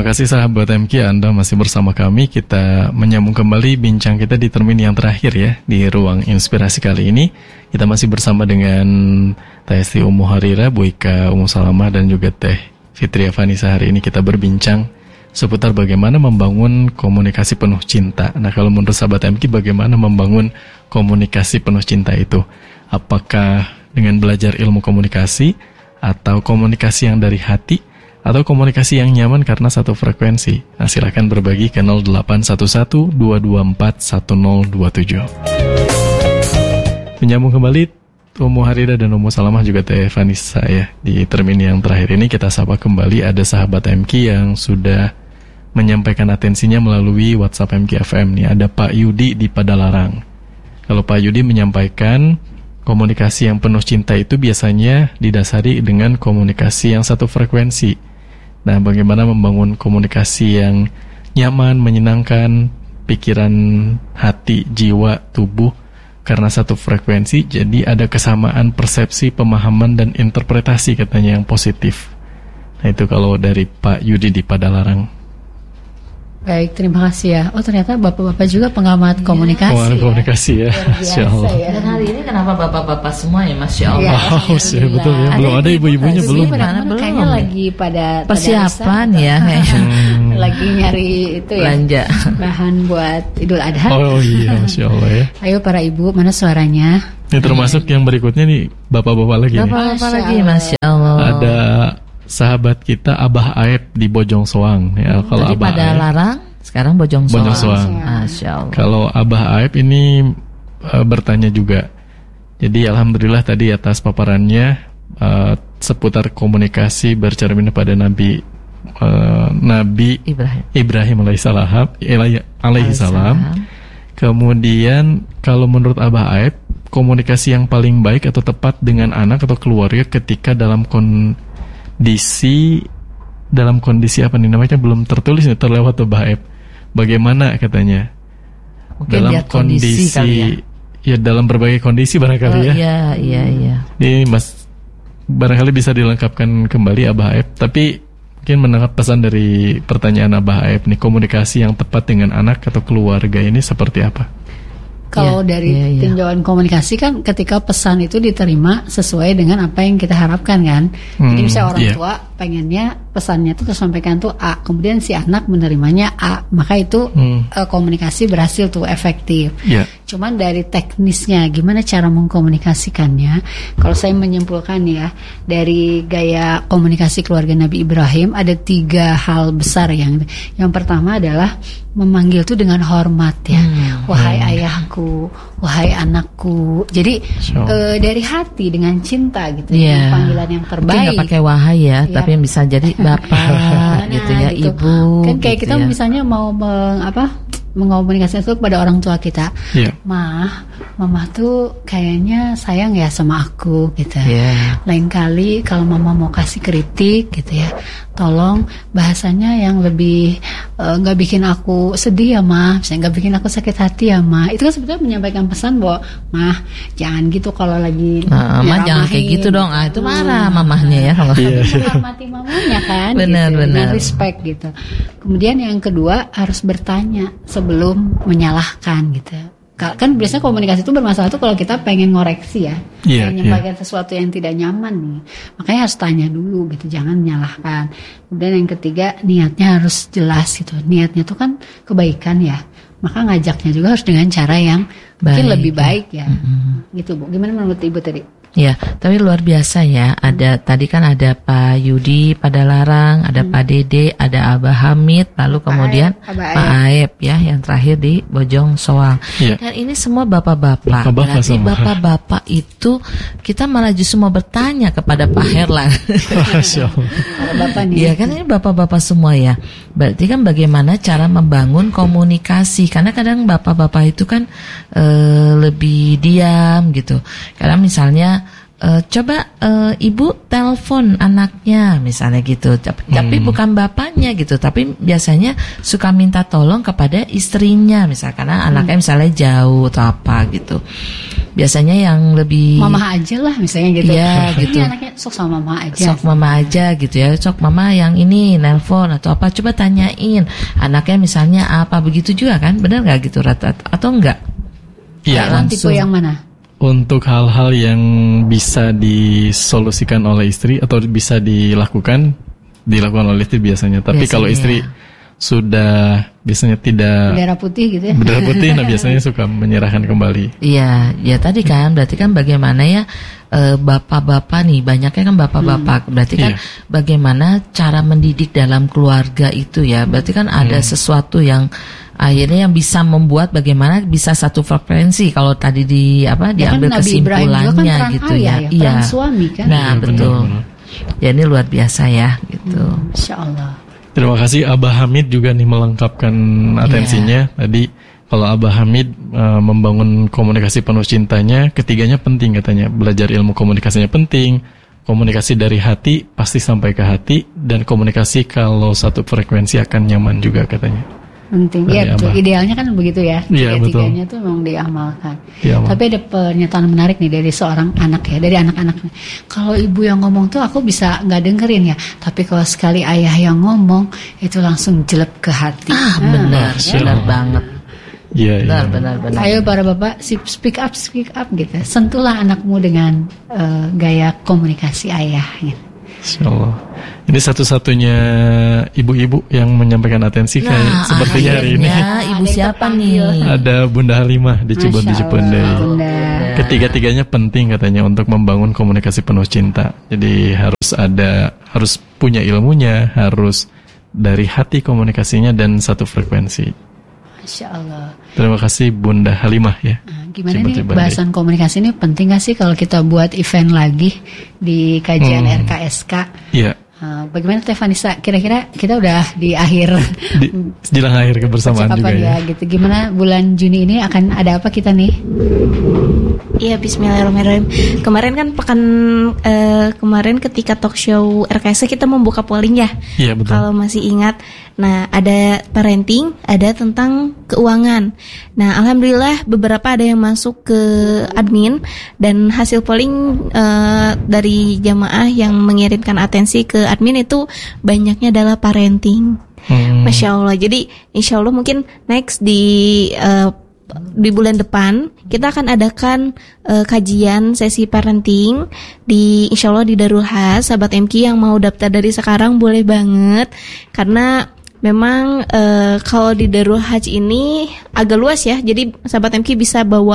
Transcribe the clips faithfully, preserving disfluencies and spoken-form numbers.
Terima kasih sahabat M K, Anda masih bersama kami. Kita menyambung kembali bincang kita di termin yang terakhir ya, di ruang inspirasi kali ini. Kita masih bersama dengan Teh Esti Ummu Harira, Bu Ika Ummu Salamah, dan juga Teh Fitria Vanisa. Hari ini kita berbincang seputar bagaimana membangun komunikasi penuh cinta. Nah, kalau menurut sahabat M K, bagaimana membangun komunikasi penuh cinta itu? Apakah dengan belajar ilmu komunikasi, atau komunikasi yang dari hati, atau komunikasi yang nyaman karena satu frekuensi? Nah, silakan berbagi ke nol delapan satu satu dua dua empat satu nol dua tujuh. Menyambung kembali Ummu Harira dan Ummu Salamah juga Teh Vanisa ya. Di termin yang terakhir ini kita sapa kembali ada sahabat M K yang sudah menyampaikan atensinya melalui WhatsApp M K F M nih. Ada Pak Yudi di Padalarang. Kalau Pak Yudi menyampaikan komunikasi yang penuh cinta itu biasanya didasari dengan komunikasi yang satu frekuensi. Nah, bagaimana membangun komunikasi yang nyaman, menyenangkan pikiran, hati, jiwa, tubuh karena satu frekuensi, jadi ada kesamaan persepsi, pemahaman, dan interpretasi katanya yang positif. Nah, itu kalau dari Pak Yudi di Padalarang. Baik, terima kasih ya. Oh, ternyata bapak-bapak juga pengamat komunikasi. Pengamat ya. komunikasi ya. Masya Allah. Ya. Dan hari ini kenapa bapak-bapak semua ya, Masya Allah. Ya, oh, ya, betul ya. Belum ada ibu-ibunya belum. Mana belum. Kayaknya lagi pada persiapan pada ya. Hmm. Lagi nyari itu ya. Belanja. Bahan buat Idul Adha. Oh iya, Masya Allah ya. Ayo para ibu, mana suaranya? Ini termasuk yang berikutnya nih, bapak-bapak lagi. Bapak-bapak lagi, Masya Allah. Ada sahabat kita Abah Aep di Bojong Soang ya. Kalau Tadi Abah Padalarang, sekarang Bojong Soang. Bojong Soang. Masya Allah. Kalau Abah Aep ini uh, bertanya juga. Jadi alhamdulillah tadi atas paparannya uh, seputar komunikasi bercermin pada Nabi uh, Nabi Ibrahim, Ibrahim alaihissalam. alaihissalam. Kemudian kalau menurut Abah Aep, komunikasi yang paling baik atau tepat dengan anak atau keluarga ketika dalam kon Kondisi dalam kondisi apa nih namanya belum tertulis nih, terlewat tuh Baep. Bagaimana katanya? Mungkin dalam kondisi, kondisi ya. ya dalam berbagai kondisi barangkali oh, ya. Iya iya iya. Ini Mas barangkali bisa dilengkapkan kembali Abah Aep. Tapi mungkin menangkap pesan dari pertanyaan Abah Aep nih, komunikasi yang tepat dengan anak atau keluarga ini seperti apa? Kalau ya, dari ya, ya. tinjauan komunikasi kan ketika pesan itu diterima sesuai dengan apa yang kita harapkan kan. Hmm, jadi misalnya orang yeah. tua pengennya pesannya itu tersampaikan tuh A, kemudian si anak menerimanya A, maka itu hmm. uh, komunikasi berhasil tuh, efektif. Yeah. Cuman dari teknisnya gimana cara mengkomunikasikannya, kalau saya menyimpulkan ya dari gaya komunikasi keluarga Nabi Ibrahim ada tiga hal besar. Yang yang pertama adalah memanggil tuh dengan hormat ya, hmm. wahai hmm. ayahku, wahai anakku. Jadi so. e, dari hati dengan cinta gitu, yeah. panggilan yang terbaik. Mungkin nggak pakai wahai ya, yeah. tapi yang bisa jadi bapak gitu ya, gitu. Ibu. Kan kayak gitu kita ya. misalnya mau meng, apa mengomunikasikan itu kepada orang tua kita, yeah. Mah, mama tuh kayaknya sayang ya sama aku gitu. Yeah. Lain kali kalau mama mau kasih kritik gitu ya, tolong bahasanya yang lebih nggak uh, bikin aku sedih ya mah, misalnya nggak bikin aku sakit hati ya mah. Itu kan sebetulnya menyampaikan pesan bahwa mah jangan gitu kalau lagi nah, mah jangan kayak gitu dong. Ah itu marah mamahnya ya kalau yeah. menghormati mamanya kan. Benar gitu, benar. Respect gitu. Kemudian yang kedua harus bertanya sebelum menyalahkan gitu. Kan biasanya komunikasi itu bermasalah tuh kalau kita pengen ngoreksi ya, yeah, menyampaikan yeah. sesuatu yang tidak nyaman nih, makanya harus tanya dulu gitu, jangan menyalahkan. Kemudian yang ketiga niatnya harus jelas gitu, niatnya tuh kan kebaikan ya, maka ngajaknya juga harus dengan cara yang baik, mungkin lebih baik ya, mm-hmm. gitu Bu. Gimana menurut Ibu tadi? Ya, tapi luar biasa ya. Ada hmm. tadi kan ada Pak Yudi Padalarang, ada hmm. Pak Dede, ada Abah Hamid, lalu Pak kemudian Aep, Pak Aep ya, yang terakhir di Bojong Soang. Ya. Dan ini semua bapak-bapak. Bapak-bapak Berarti semua. Bapak-bapak itu kita malah justru mau bertanya kepada Pak Herlang. Iya kan ini bapak-bapak semua ya. Berarti kan bagaimana cara membangun komunikasi? Karena kadang bapak-bapak itu kan e, lebih diam gitu. Kadang misalnya Uh, coba uh, ibu telepon anaknya misalnya gitu, tapi, hmm. tapi bukan bapaknya gitu, tapi biasanya suka minta tolong kepada istrinya misalnya karena hmm. anaknya misalnya jauh atau apa gitu. biasanya yang lebih mama aja lah misalnya gitu. Iya gitu. Ini anaknya sok sama mama aja. Sok mama aja gitu ya. Sok mama yang ini nelpon atau apa, coba tanyain anaknya misalnya apa, begitu juga kan? Benar nggak gitu Rat? Atau enggak? Iya. Tipe yang mana? Untuk hal-hal yang bisa disolusikan oleh istri atau bisa dilakukan dilakukan oleh istri biasanya. Tapi biasanya, kalau istri ya. Sudah biasanya tidak bendera putih gitu ya. Bendera putih, nah biasanya suka menyerahkan kembali. Iya, ya tadi kan berarti kan bagaimana ya e, bapak-bapak nih, banyaknya kan bapak-bapak. Hmm. Berarti kan iya. Bagaimana cara mendidik dalam keluarga itu ya. Berarti kan ada hmm. sesuatu yang akhirnya yang bisa membuat bagaimana bisa satu frekuensi kalau tadi di apa ya diambil kan kesimpulannya kan gitu ya. ya. Iya. Peran suami kan. Nah, ya, betul. Benar. Ya ini luar biasa ya gitu. Hmm, insyaallah. Terima kasih Abah Hamid juga nih melengkapkan atensinya. Yeah. Tadi kalau Abah Hamid uh, membangun komunikasi penuh cintanya, ketiganya penting katanya. Belajar ilmu komunikasinya penting, komunikasi dari hati pasti sampai ke hati, dan komunikasi kalau satu frekuensi akan nyaman juga katanya. Penting, ya betul. Idealnya kan begitu ya. Iya, Tiga-tiganya tuh memang diamalkan. Ya, tapi ada pernyataan menarik nih dari seorang anak ya, dari anak-anak. Kalau ibu yang ngomong tuh aku bisa nggak dengerin ya, tapi kalau sekali ayah yang ngomong itu langsung jelek ke hati. Ah, nah, benar, ya? Benar banget. Iya, benar, ya. benar, benar. Ayo para bapak, speak up, speak up gitu. Sentuhlah anakmu dengan uh, gaya komunikasi ayah. Gitu. Insyaallah. Ini satu-satunya ibu-ibu yang menyampaikan atensi nah, kayak sepertinya hari ini. Ibu siapa nih? Ada Bunda Halimah di Cibun di Cipendei. Ketiga-tiganya penting katanya untuk membangun komunikasi penuh cinta. Jadi harus ada, harus punya ilmunya, harus dari hati komunikasinya dan satu frekuensi. Masya Allah. Terima kasih Bunda Halimah ya. Nah, gimana nih bahasan komunikasi ini penting gak sih kalau kita buat event lagi di kajian hmm. R K S K? Iya. Uh, bagaimana Teh Vanessa? Kira-kira kita udah di akhir di, jelang akhir kebersamaan juga ya. ya. Gitu. Gimana bulan Juni ini akan ada apa kita nih? Iya, bismillahirrahmanirrahim. Kemarin kan pekan uh, kemarin ketika talk show R K S kita membuka polling ya. Iya, betul. Kalau masih ingat. Nah, ada parenting, ada tentang keuangan. Nah, alhamdulillah beberapa ada yang masuk ke admin, dan hasil polling uh, dari jamaah yang mengirimkan atensi ke admin itu banyaknya adalah parenting. Hmm. Masya Allah. Jadi insya Allah mungkin next di uh, di bulan depan kita akan adakan uh, kajian sesi parenting di insya Allah di Darul Has. Sahabat M K yang mau daftar dari sekarang boleh banget, karena memang uh, kalau di Darul Haj ini agak luas ya. Jadi sahabat M K bisa bawa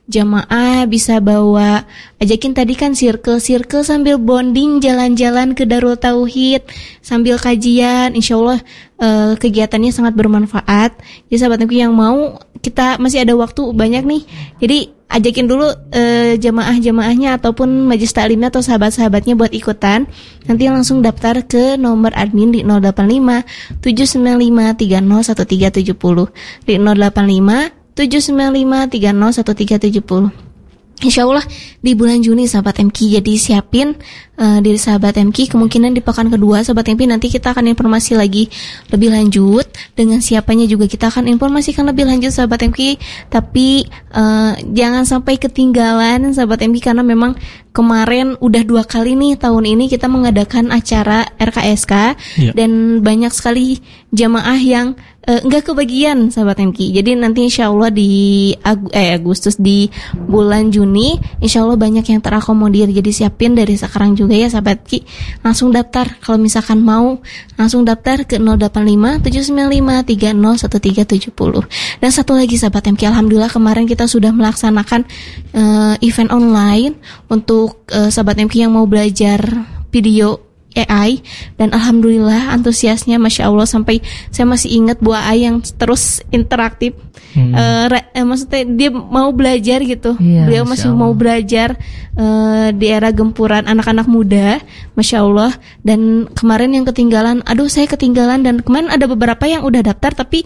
jamaah, bisa bawa, ajakin tadi kan circle-circle sambil bonding, jalan-jalan ke Darul Tauhid sambil kajian. Insya Allah uh, kegiatannya sangat bermanfaat. Jadi sahabat M K yang mau, kita masih ada waktu banyak nih. Jadi ajakin dulu uh, jamaah-jamaahnya ataupun majelis taklimnya atau sahabat-sahabatnya buat ikutan. Nanti langsung daftar ke nomor admin di nol delapan lima tujuh sembilan lima tiga nol satu tiga tujuh nol di nol delapan lima tujuh sembilan lima tiga nol satu tiga tujuh nol. Insya Allah di bulan Juni sahabat M K, jadi siapin uh, diri sahabat M K. Kemungkinan di pekan kedua sahabat M K nanti kita akan informasi lagi lebih lanjut. Dengan siapanya juga kita akan informasikan lebih lanjut sahabat M K. Tapi uh, jangan sampai ketinggalan sahabat M K, karena memang kemarin udah dua kali nih tahun ini kita mengadakan acara R K S K ya. Dan banyak sekali jamaah yang uh, enggak kebagian sahabat M K. Jadi nanti insya Allah di Ag- eh, Agustus di bulan Juni insya Allah banyak yang terakomodir. Jadi siapin dari sekarang juga ya sahabat Ki, langsung daftar. Kalau misalkan mau langsung daftar ke nol delapan lima tujuh sembilan lima tiga nol satu tiga tujuh nol. Dan satu lagi sahabat M K, alhamdulillah kemarin kita sudah melaksanakan uh, event online untuk uh, sahabat M K yang mau belajar video A I, dan alhamdulillah antusiasnya Masya Allah, sampai saya masih ingat Bu A I yang terus interaktif. hmm. uh, re, eh, maksudnya dia mau belajar gitu. Iya, beliau masih Allah. mau belajar uh, di era gempuran anak-anak muda, Masya Allah. Dan kemarin yang ketinggalan, aduh saya ketinggalan, dan kemarin ada beberapa yang udah daftar tapi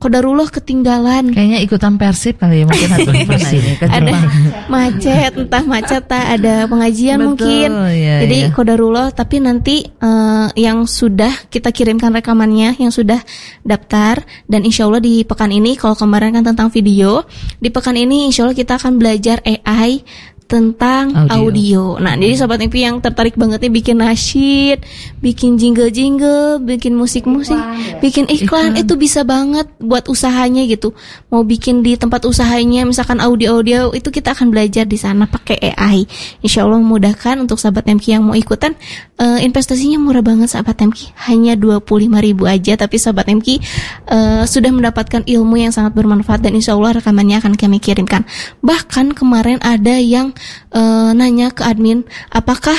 qadarullah ketinggalan. Kayaknya ikutan Persib kali ya mungkin atau gimana ini ke Ada Jepang. macet, entah macet tak ada pengajian Betul, mungkin. iya, Jadi iya. qadarullah, tapi nanti eh, yang sudah kita kirimkan rekamannya, yang sudah daftar, dan insya Allah di pekan ini, kalau kemarin kan tentang video, di pekan ini insya Allah kita akan belajar A I tentang audio. audio. Nah, jadi Sobat M P yang tertarik banget nih bikin nasyid, bikin jingle-jingle, bikin musik-musik, bikin iklan, iklan, itu bisa banget buat usahanya gitu. Mau bikin di tempat usahanya, misalkan audio-audio, itu kita akan belajar di sana pakai A I. Insya Allah memudahkan untuk Sahabat M K yang mau ikutan. Uh, investasinya murah banget Sahabat M K, hanya dua puluh lima ribu aja, tapi Sahabat M K uh, sudah mendapatkan ilmu yang sangat bermanfaat, dan insya Allah rekamannya akan kami kirimkan. Bahkan kemarin ada yang uh, nanya ke admin, apakah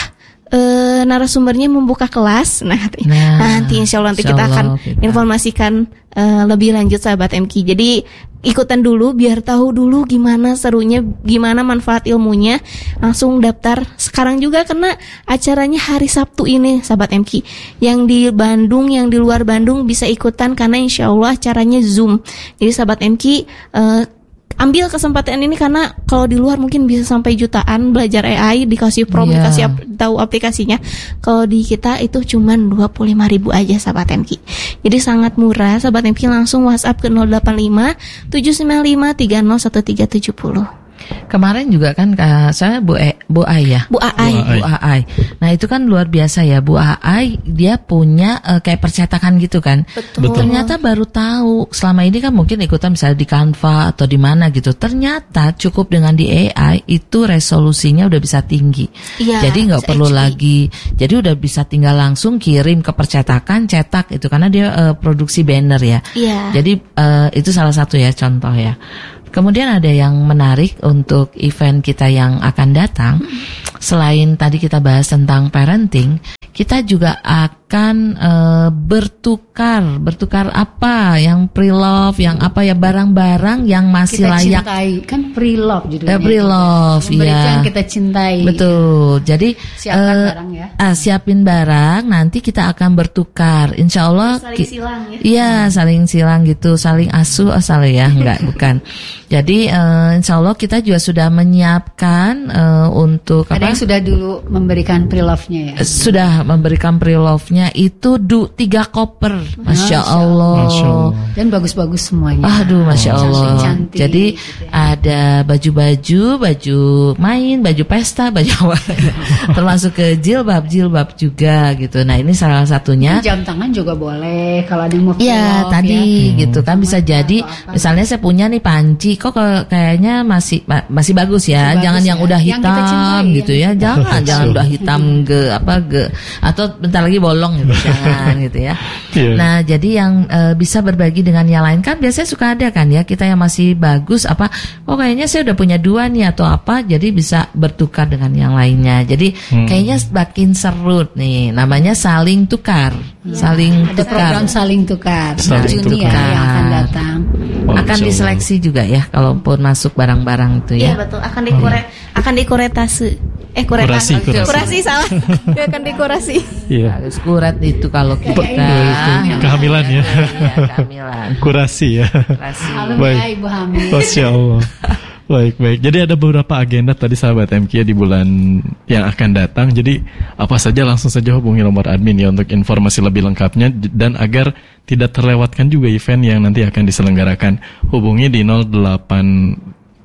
uh, narasumbernya membuka kelas? Nah, nah nanti insya Allah nanti insya kita Allah akan kita. informasikan uh, lebih lanjut Sahabat M K. Jadi ikutan dulu biar tahu dulu gimana serunya, gimana manfaat ilmunya. Langsung daftar sekarang juga, karena acaranya hari Sabtu ini Sahabat M K. Yang di Bandung, yang di luar Bandung bisa ikutan karena insya Allah acaranya Zoom. Jadi Sahabat M K uh, ambil kesempatan ini, karena kalau di luar mungkin bisa sampai jutaan belajar A I, dikasih prompt, Yeah. dikasih ap- tahu aplikasinya. Kalau di kita itu cuman dua puluh lima ribu aja Sahabat M K. Jadi sangat murah. Sahabat M K langsung WhatsApp ke nol delapan lima tujuh sembilan lima tiga nol satu tiga tujuh nol. Kemarin juga kan uh, saya Bu e, Bu Ai ya. Bu Ai. Bu Ai. Nah, itu kan luar biasa ya. Bu Ai dia punya uh, kayak percetakan gitu kan. Betul. Ternyata baru tahu. Selama ini kan mungkin ikutan misalnya di Canva atau di mana gitu. Ternyata cukup dengan di A I itu resolusinya udah bisa tinggi. Iya, Jadi nggak perlu H D. lagi. Jadi udah bisa tinggal langsung kirim ke percetakan, cetak itu, karena dia uh, produksi banner ya. Iya. Jadi uh, itu salah satu ya contoh ya. Kemudian ada yang menarik untuk event kita yang akan datang. Selain tadi kita bahas tentang parenting, kita juga akan e, bertukar, bertukar apa yang pre-love, yang apa ya, barang-barang yang masih kita layak. cintai, kan pre-love judulnya. Eh, pre-love, Memberi iya. yang kita cintai. Betul. Jadi Siapkan eh, barang ya. ah, siapin barang, nanti kita akan bertukar. Insya Allah. Saling ki- silang ya. Iya, saling silang gitu, saling asuh asal ya, enggak bukan. Jadi eh, insya Allah kita juga sudah menyiapkan eh, untuk Ada apa? yang sudah dulu memberikan pre-love-nya ya. Sudah memberikan pre-love-nya itu du, tiga koper, masya, Masya Allah. Masya Allah. Dan bagus-bagus semuanya. Aduh, masya Allah. Cantik-cantik Jadi gitu ya. ada baju-baju, baju main, baju pesta, baju apa, termasuk ke jilbab, jilbab juga gitu. Nah, ini salah satunya. Jam tangan juga boleh kalau ada yang mau Iya pre-love tadi ya. gitu kan, bisa Sama jadi apa-apa. misalnya saya punya nih panci, kok ke- kayaknya masih ma- masih bagus ya, Masih jangan bagus yang ya. udah Yang kita hitam cintai, gitu yang ya, kita jangan jangan udah hitam ge apa ge atau bentar lagi bolong gitu, jangan gitu ya. Iya. Nah, jadi yang eh, bisa berbagi dengan yang lain kan biasanya suka ada kan ya, kita yang masih bagus apa, oh kayaknya saya udah punya dua nih atau apa, jadi bisa bertukar dengan yang lainnya. Jadi Hmm. kayaknya semakin seru nih, namanya saling tukar, saling Ada tukar. program saling tukar. Saling Juni ya tukar. yang akan datang. Wah, Akan Masya Allah. diseleksi juga ya, kalaupun masuk barang-barang itu Iya ya. betul, akan dikore akan dikuretase. Eh Kurasi, kurasi, kurasi. kurasi salah. Dia akan dekorasi. Iya. Harus kuret itu kalau kita. Itu kehamilan ya. Iya, kehamilan. Kurasi ya. Kurasi. Halo Baik. ya Ibu Hamid. Masya Allah. Baik, baik. Jadi ada beberapa agenda tadi sahabat M K di bulan yang akan datang. Jadi apa saja langsung saja hubungi nomor admin ya untuk informasi lebih lengkapnya, dan agar tidak terlewatkan juga event yang nanti akan diselenggarakan. Hubungi di nol delapan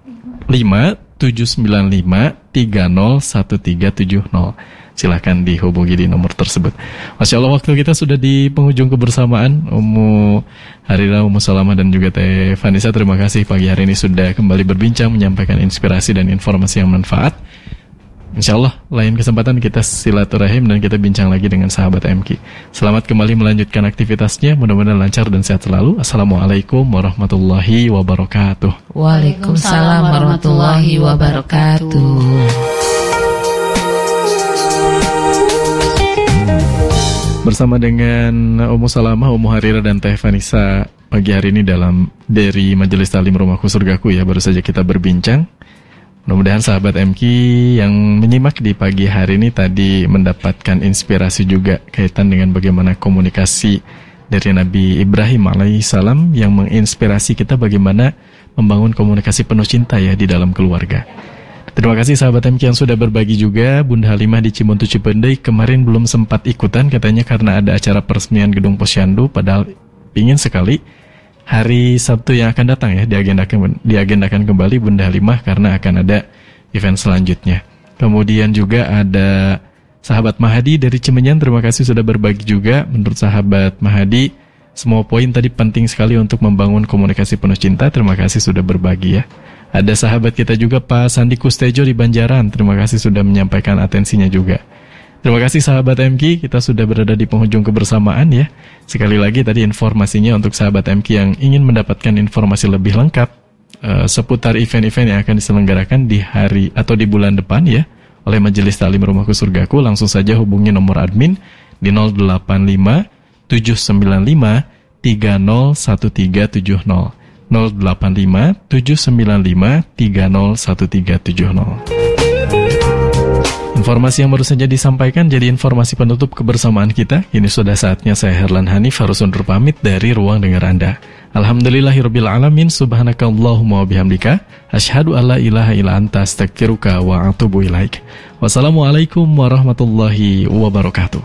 lima tujuh sembilan lima tiga nol satu tiga tujuh nol. Silahkan dihubungi di nomor tersebut. Masya Allah, waktu kita sudah di penghujung kebersamaan. Ummu Harira, Ummu Salamah, dan juga Teh Vanessa, terima kasih pagi hari ini sudah kembali berbincang, menyampaikan inspirasi dan informasi yang manfaat. Insya Allah lain kesempatan kita silaturahim dan kita bincang lagi dengan sahabat M K. Selamat kembali melanjutkan aktivitasnya, mudah-mudahan lancar dan sehat selalu. Assalamualaikum warahmatullahi wabarakatuh. Waalaikumsalam warahmatullahi wabarakatuh. Bersama dengan Ummu Salamah, Ummu Harira, dan Teh Vanessa pagi hari ini dalam dari Majelis Talim Rumahku Surgaku ya, baru saja kita berbincang. Mudah-mudahan sahabat M K yang menyimak di pagi hari ini tadi mendapatkan inspirasi juga kaitan dengan bagaimana komunikasi dari Nabi Ibrahim alaihissalam yang menginspirasi kita bagaimana membangun komunikasi penuh cinta ya di dalam keluarga. Terima kasih sahabat M K yang sudah berbagi juga. Bunda Halimah di Cimontu Cipendei kemarin belum sempat ikutan katanya karena ada acara peresmian gedung Posyandu, padahal ingin sekali hari Sabtu yang akan datang ya diagendakan, diagendakan kembali Bunda Halimah karena akan ada event selanjutnya. Kemudian juga ada sahabat Mahadi dari Cimenyan, terima kasih sudah berbagi juga. Menurut sahabat Mahadi, semua poin tadi penting sekali untuk membangun komunikasi penuh cinta. Terima kasih sudah berbagi ya. Ada sahabat kita juga Pak Sandi Kustejo di Banjaran, terima kasih sudah menyampaikan atensinya juga. Terima kasih sahabat M K, kita sudah berada di penghujung kebersamaan ya. Sekali lagi tadi informasinya untuk sahabat M K yang ingin mendapatkan informasi lebih lengkap uh, seputar event-event yang akan diselenggarakan di hari atau di bulan depan ya oleh Majelis Taklim Rumahku Surgaku, langsung saja hubungi nomor admin di nol delapan lima tujuh sembilan lima tiga nol satu tiga tujuh nol nol delapan lima tujuh sembilan lima tiga nol satu tiga tujuh nol. Informasi yang baru saja disampaikan jadi informasi penutup kebersamaan kita. Ini sudah saatnya saya Herlan Hanif harus undur pamit dari ruang dengar Anda. Alhamdulillahirabbil alamin, subhanakallahumma wa bihamdika, asyhadu alla ilaha illa anta, astaghfiruka wa atubu ilaik. Wassalamualaikum warahmatullahi wabarakatuh.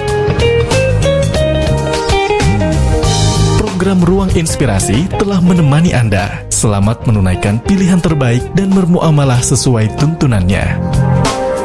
Program Ruang Inspirasi telah menemani Anda. Selamat menunaikan pilihan terbaik dan bermuamalah sesuai tuntunannya.